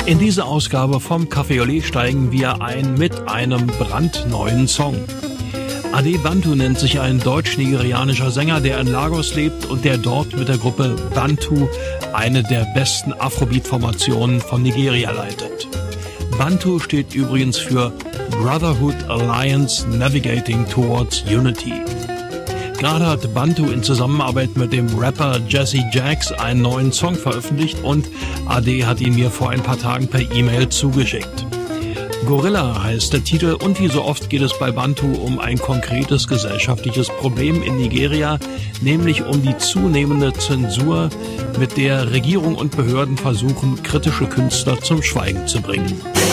In diese Ausgabe vom Café Olé steigen wir ein mit einem brandneuen Song. Ade Bantu nennt sich ein deutsch-nigerianischer Sänger, der in Lagos lebt und der dort mit der Gruppe Bantu eine der besten Afrobeat-Formationen von Nigeria leitet. Bantu steht übrigens für Brotherhood Alliance Navigating Towards Unity. Gerade hat Bantu in Zusammenarbeit mit dem Rapper Jesse Jacks einen neuen Song veröffentlicht und Ade hat ihn mir vor ein paar Tagen per E-Mail zugeschickt. Gorilla heißt der Titel und wie so oft geht es bei Bantu um ein konkretes gesellschaftliches Problem in Nigeria, nämlich um die zunehmende Zensur, mit der Regierung und Behörden versuchen, kritische Künstler zum Schweigen zu bringen.